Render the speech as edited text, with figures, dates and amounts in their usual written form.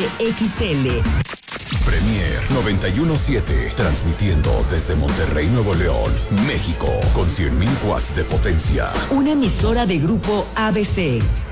XL. Premier 91.7, transmitiendo desde Monterrey, Nuevo León, México, con 100.000 watts de potencia. Una emisora de Grupo ABC.